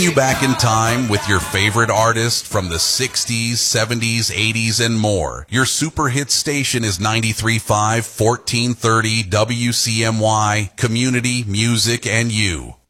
You back in time with your favorite artist from the 60s, 70s, 80s, and more. Your super hit station is 93.5, 1430 WCMY, Community, Music, and You.